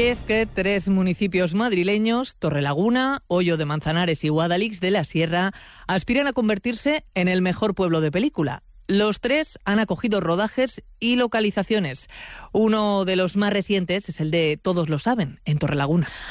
Y es que 3 municipios madrileños, Torrelaguna, Hoyo de Manzanares y Guadalix de la Sierra, aspiran a convertirse en el mejor pueblo de película. Los 3 han acogido rodajes y localizaciones. Uno de los más recientes es el de Todos lo saben, en Torrelaguna.